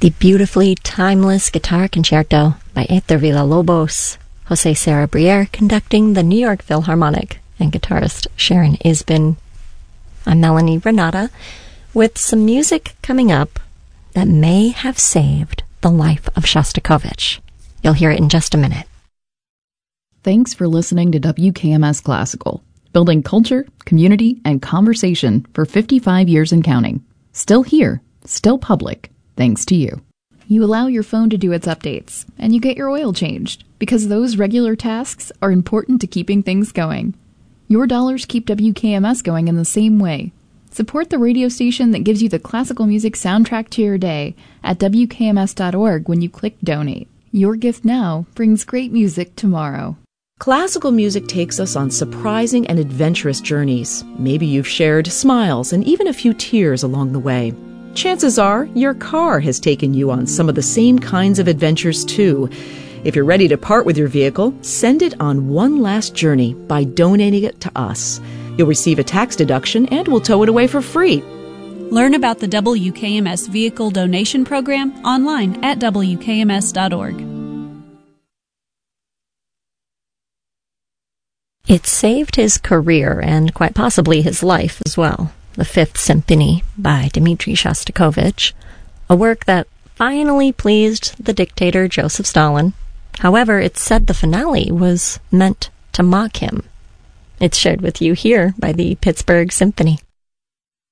The beautifully timeless guitar concerto by Héctor Villa-Lobos, Jose Serra Briere conducting the New York Philharmonic, and guitarist Sharon Isbin. I'm Melanie Renata with some music coming up that may have saved the life of Shostakovich. You'll hear it in just a minute. Thanks for listening to WKMS Classical, building culture, community, and conversation for 55 years and counting. Still here, still public, thanks to you. You allow your phone to do its updates, and you get your oil changed, because those regular tasks are important to keeping things going. Your dollars keep WKMS going in the same way. Support the radio station that gives you the classical music soundtrack to your day at WKMS.org when you click Donate. Your gift now brings great music tomorrow. Classical music takes us on surprising and adventurous journeys. Maybe you've shared smiles and even a few tears along the way. Chances are your car has taken you on some of the same kinds of adventures too. If you're ready to part with your vehicle, send it on one last journey by donating it to us. You'll receive a tax deduction and we'll tow it away for free. Learn about the WKMS Vehicle Donation Program online at WKMS.org. It saved his career and quite possibly his life as well. The Fifth Symphony by Dmitri Shostakovich, a work that finally pleased the dictator Joseph Stalin. However, it's said the finale was meant to mock him. It's shared with you here by the Pittsburgh Symphony.